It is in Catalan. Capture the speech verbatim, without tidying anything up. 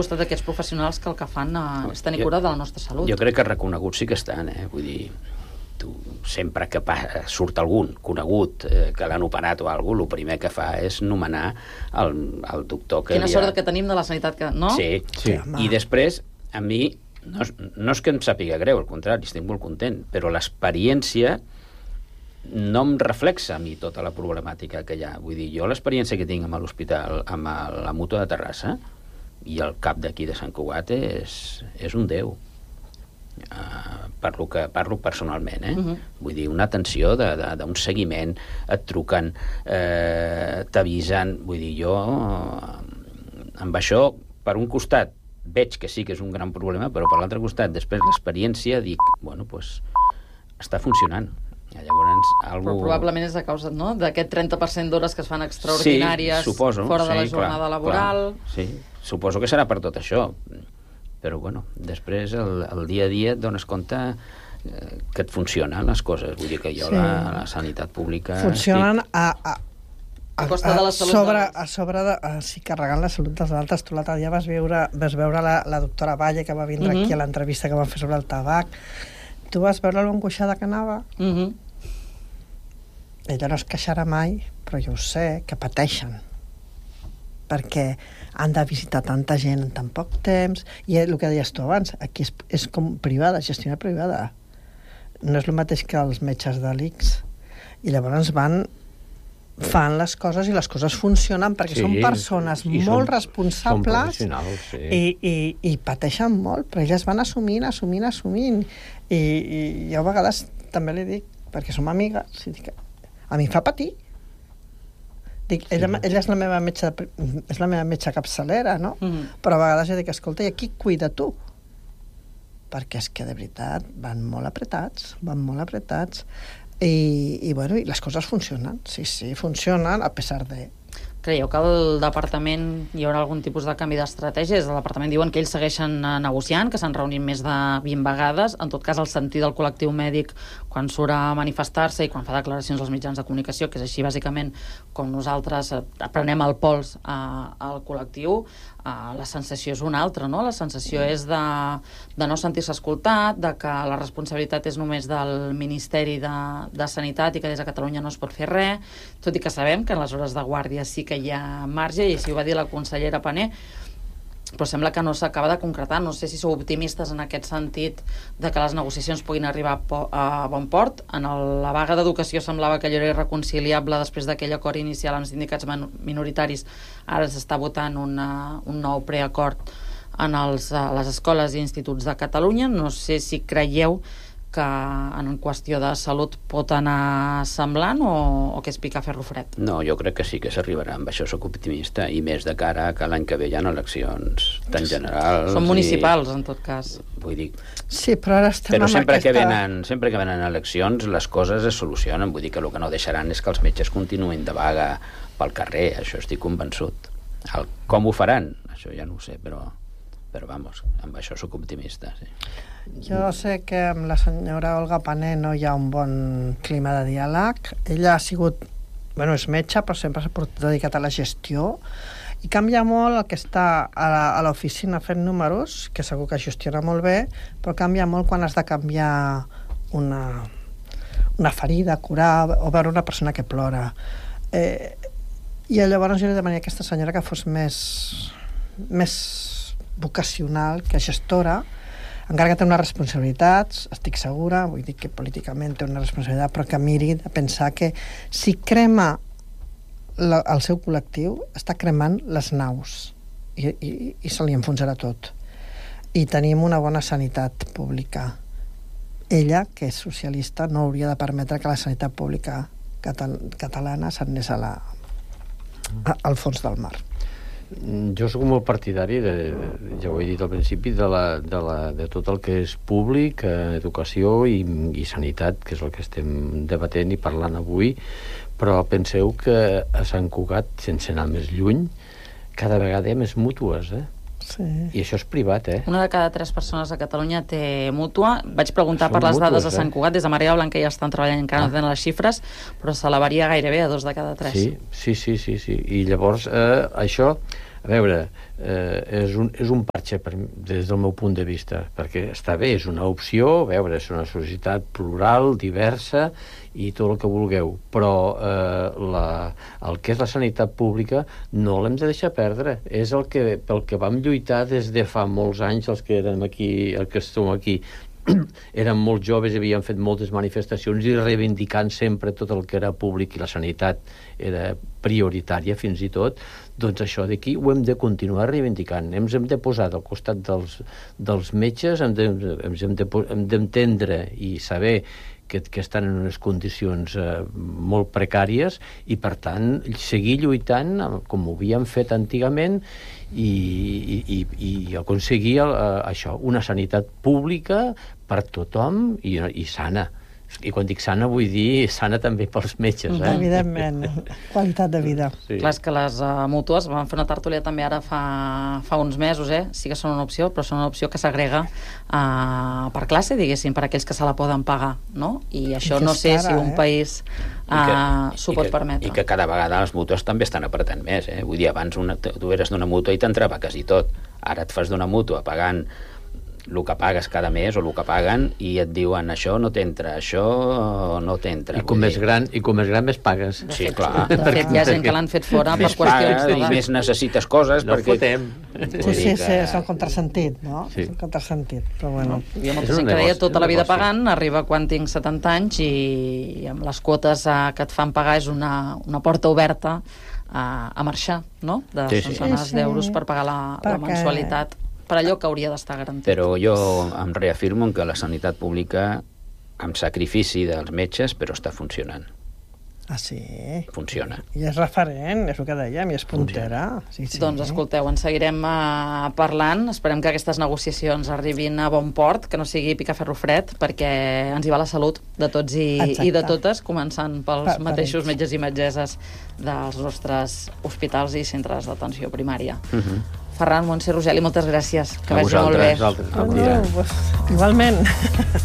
costat d'aquests professionals que el que fan és tenir cura de la nostra salut. Jo crec que reconeguts sí que estan, eh? Vull dir, tu, sempre que pa, surt algun conegut eh, que l'han operat o alguna cosa, el primer que fa és nomenar el, el doctor que... Quina ha... sort que tenim de la sanitat, que, no? Sí, sí. I després, a mi, no, no és que em sàpiga greu, al contrari, estic molt content, però l'experiència no em reflexa a mi tota la problemàtica que hi ha. Vull dir, jo l'experiència que tinc amb l'hospital, amb la mútua de Terrassa, i el cap d'aquí de Sant Cugat és, és un déu. Uh, parlo, que, parlo personalment, eh? Uh-huh. Vull dir, una atenció d'un seguiment, et truquen, eh, t'avisen, vull dir, jo uh, amb això, per un costat, veig que sí que és un gran problema, però per l'altre costat, després l'experiència, dic, bueno, doncs, està funcionant. Llavors, algú... Però probablement és a causa, no?, d'aquest trenta per cent d'hores que es fan extraordinàries, sí, suposo, fora de sí, la jornada clar, laboral... Clar, sí, suposo que serà per tot això, però bueno, després el, el dia a dia et dones compte eh, que et funcionen les coses. Vull dir que jo sí. la, la sanitat pública... Funcionen estic... a... a... A costa de la salut sobre, dels... a sobre de, a, sí, carregant la salut dels altres. Tu l'altre dia vas veure, vas veure la, la doctora Valle, que va vindre mm-hmm. aquí a l'entrevista que van fer sobre el tabac. Tu vas veure l'angoixada que anava? Mm-hmm. Ella no es queixarà mai, però jo ho sé, que pateixen. Perquè han de visitar tanta gent en tan poc temps, i el que deies tu abans, aquí és, és com privada, gestió privada. No és el mateix que els metges de l'I C S. I llavors van fan les coses i les coses funcionen perquè sí, són persones molt són, responsables són sí. i, i, i pateixen molt, però elles van assumint, assumint, assumint. I, i jo a vegades també li dic, perquè som amigues, i dic, a mi em fa patir. Dic, ella, sí. ella és la meva metge, és la meva metge capçalera, no? Mm-hmm. Però a vegades jo dic, escolta, i aquí cuida tu? Perquè és que de veritat van molt apretats, van molt apretats. I, i, bueno, i les coses funcionen, sí, sí, funcionen a pesar de... Creieu que el departament hi haurà algun tipus de canvi d'estratègia? Des del departament diuen que ells segueixen negociant, que s'han reunit més de vint vegades. En tot cas, el sentir del col·lectiu mèdic quan surt a manifestar-se i quan fa declaracions als mitjans de comunicació, que és així bàsicament com nosaltres prenem el pols a, al col·lectiu, a, la sensació és una altra, no? La sensació és de, de no sentir-se escoltat, de que la responsabilitat és només del Ministeri de, de Sanitat i que des de Catalunya no es pot fer res, tot i que sabem que en les hores de guàrdia sí que hi ha marge, i així ho va dir la consellera Pané, però sembla que no s'acaba de concretar. No sé si sou optimistes en aquest sentit de que les negociacions puguin arribar a bon port. En el, la vaga d'educació semblava que allò era irreconciliable després d'aquell acord inicial amb sindicats minoritaris. Ara s'està votant una, un nou preacord en els, a les escoles i instituts de Catalunya. No sé si creieu que en qüestió de salut pot anar semblant o, o que és picar ferro fred? No, jo crec que sí que s'arribarà, amb això soc optimista, i més de cara que l'any que ve hi ha eleccions tan generals. Són municipals, i, en tot cas. Vull dir... Sí, però ara estem però amb sempre aquesta... que venen, sempre que venen eleccions les coses es solucionen, vull dir que el que no deixaran és que els metges continuïn de vaga pel carrer, això estic convençut. El, com ho faran? Això ja no ho sé, però... però, vamos, amb això sóc optimista, sí. Jo sé que amb la senyora Olga Pané no hi ha un bon clima de diàleg. Ella ha sigut, bueno, és metge, però sempre s'ha dedicat a la gestió, i canvia molt el que està a l'oficina fent números, que segur que gestiona molt bé, però canvia molt quan has de canviar una, una ferida, curar, o veure una persona que plora. Eh, I llavors jo li demanaria a aquesta senyora que fos més, més vocacional, que gestora, encara que té unes responsabilitats, estic segura, vull dir que políticament té una responsabilitat, però que miri de pensar que si crema la, el seu col·lectiu, està cremant les naus i, i, i se li enfonsarà tot. I tenim una bona sanitat pública. Ella, que és socialista, no hauria de permetre que la sanitat pública catal catalana s'anés a la, a, al fons del mar. Jo soc molt partidari, de, ja ho he dit al principi, de, la, de, la, de tot el que és públic, eh, educació i, i sanitat, que és el que estem debatent i parlant avui, però penseu que a Sant Cugat, sense anar més lluny, cada vegada hi ha més mútues, eh? Sí. I això és privat, eh? Una de cada tres persones a Catalunya té mútua. Vaig preguntar Són per les mútues, dades de Sant eh? Cugat, des de Marea Blanca ja estan treballant, encara ah. no tenen les xifres, però se la varia gairebé a dos de cada tres. Sí, sí, sí, sí, sí. I llavors, eh, això, a veure, eh, és, un, és un parxe per, des del meu punt de vista, perquè està bé, és una opció, a veure, és una societat plural, diversa, i tot el que vulgueu, però eh, la, el que és la sanitat pública no l'hem de deixar perdre. És el que, pel que vam lluitar des de fa molts anys, els que érem aquí, els que som aquí, érem molt joves, havien fet moltes manifestacions i reivindicant sempre tot el que era públic, i la sanitat era prioritària fins i tot. Doncs això d'aquí ho hem de continuar reivindicant. Ens hem de posar al costat dels, dels metges, hem de, hem de, hem d'entendre i saber que, que estan en unes condicions eh, molt precàries, i per tant seguir lluitant com ho havíem fet antigament i, i, i, i aconseguir eh, això, una sanitat pública per tothom i, i sana. I quan dic sana vull dir sana també pels metges, eh? Evidentment, qualitat de vida. Sí. Clar, és que les uh, mútues, van fer una tertúlia també ara fa, fa uns mesos, eh? Sí que són una opció, però són una opció que s'agrega uh, per classe, diguéssim, per aquells que se la poden pagar, no? I això I no sé cara, si un eh? país uh, s'ho pot que, permetre. I que cada vegada les mútues també estan apretant més, eh? Vull dir, abans una, tu eres d'una mútua i t'entrava quasi tot. Ara et fas d'una mútua pagant el que pagues cada mes o el que paguen i et diuen això no t'entra, això no t'entra. I com més gran, i com més gran més pagues. Sí, clar. De fet, hi ha gent que l'han fet fora per qüestions d'edat. I més necessites coses no perquè... fotem. Sí, sí, sí, és el contrasentit, no? Sí. És el contrasentit, però bueno. No. Hi ha molta gent que deia tota la vida pagant, arriba quan tinc setanta anys i, i amb les quotes eh, que et fan pagar és una, una porta oberta a, a marxar, no? De sí, sí. centenars sí, sí. d'euros per pagar la, Perquè... la mensualitat per allò que hauria d'estar garantit. Però jo em reafirmo que la sanitat pública, amb sacrifici dels metges, però està funcionant. Ah, sí? Funciona. I és referent, és el que dèiem, i és puntera. Sí, sí. Doncs escolteu, en seguirem uh, parlant. Esperem que aquestes negociacions arribin a bon port, que no sigui picar-ferro fred, perquè ens hi va la salut de tots i, i de totes, començant pels per, mateixos per metges i metgesses dels nostres hospitals i centres d'atenció primària. Uh -huh. Ferran, Montse, Roseli, moltes gràcies. Que vagi molt bé. A vosaltres. Igualment.